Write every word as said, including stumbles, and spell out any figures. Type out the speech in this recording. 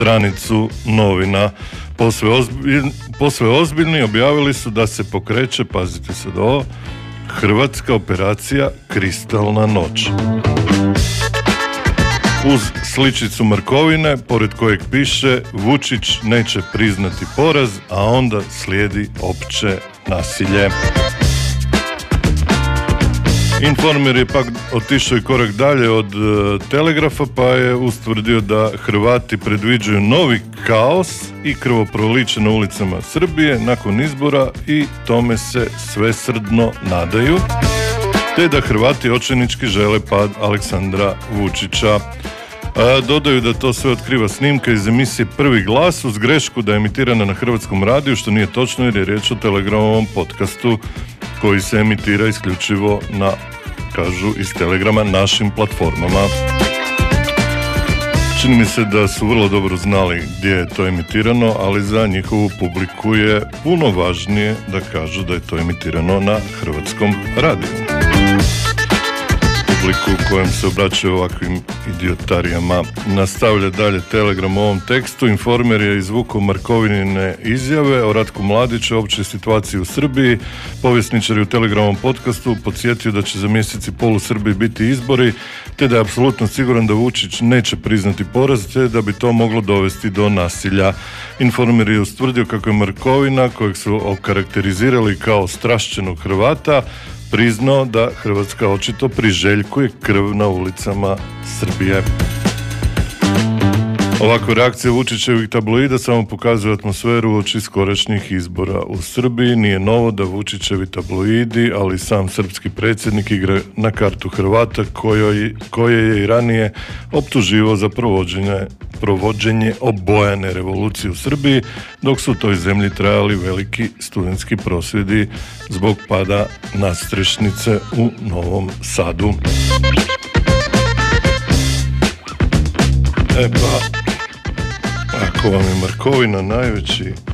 stranicu novina. Posve, ozbilj, posve ozbiljni objavili su da se pokreće, pazite sad ovo, hrvatska operacija Kristalna noć. Uz sličicu Markovine, pored kojeg piše Vučić neće priznati poraz, a onda slijedi opće nasilje. Informer je pak otišao i korak dalje od uh, Telegrafa, pa je ustvrdio da Hrvati predviđaju novi kaos i krvoproliće na ulicama Srbije nakon izbora i tome se svesrdno nadaju, te da Hrvati očajnički žele pad Aleksandra Vučića. A, dodaju da to sve otkriva snimka iz emisije Prvi glas uz grešku da je emitirana na Hrvatskom radiju, što nije točno jer je riječ o Telegramovom podcastu koji se emitira isključivo na, kažu iz Telegrama, našim platformama. Čini mi se da su vrlo dobro znali gdje je to emitirano, ali za njihovu publiku je puno važnije da kažu da je to emitirano na Hrvatskom radiju. Publiku kojem se obraćaju ovakvim idiotarijama. Nastavlja dalje Telegram u ovom tekstu. Informer je izvukao Markovinine izjave o Ratku Mladiću, općoj situaciji u Srbiji. Povjesničar je u Telegramovom podcastu podsjetio da će za mjesec i pol u Srbiji biti izbori, te da je apsolutno siguran da Vučić neće priznati poraz, te da bi to moglo dovesti do nasilja. Informer je ustvrdio kako je Markovina, kojeg su okarakterizirali kao strašćenog Hrvata, priznao da Hrvatska očito priželjkuje krv na ulicama Srbije. Ovakva reakcija Vučićevih tabloida samo pokazuje atmosferu uoči skorašnjih izbora u Srbiji. Nije novo da Vučićevi tabloidi, ali sam srpski predsjednik igra na kartu Hrvata kojoj, koje je i ranije optuživao za provođenje, provođenje obojane revolucije u Srbiji, dok su u toj zemlji trajali veliki studentski prosvjedi zbog pada nadstrešnice u Novom Sadu. E pa, ako vam je Markovina najveći